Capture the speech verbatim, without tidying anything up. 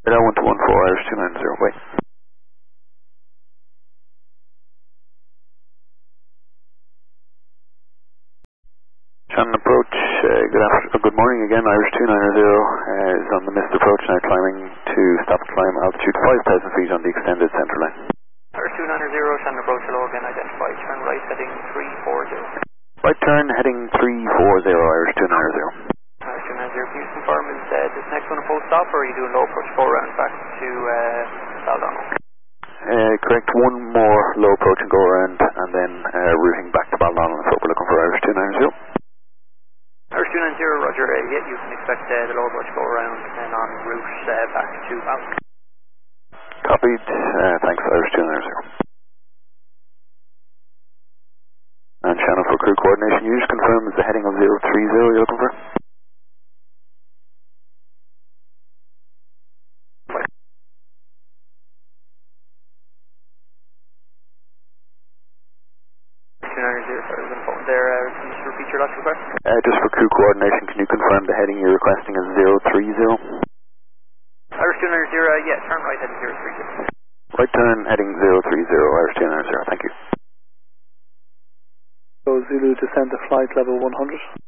Radar one two one four, Irish two nine zero, wait. Shannon approach, uh, good afternoon, uh, good morning again, Irish two nine zero uh, is on the missed approach now, climbing to stop climb altitude five thousand feet on the extended centre line. Irish two nine zero, Shannon approach, hello again, identified, turn right heading three four zero. Right turn heading three four zero, Irish two nine zero. Irish two nine zero, can you confirm is uh, this next one a full stop or are you doing low approach go around back to uh, Baldano? Uh, correct, one more low approach and go around and then uh, routing back to Baldano, that's what we're looking for, Irish two nine zero. Irish two nine zero, roger, uh, yeah, you can expect uh, the low approach go around and en route uh, back to Baldano. Copied, uh, thanks, Irish two nine zero. And Shannon for crew coordination, you just confirm is the heading of zero three zero you're looking for? two nine zero, sorry, I was on the phone there, uh, can you just repeat your last request? Uh, just for crew coordination, can you confirm the heading you're requesting is zero three zero? Irish two nine zero, uh, yeah, turn right heading zero three zero. Right turn heading zero three zero, Irish two nine zero, thank you. So Zulu descend to flight level one hundred.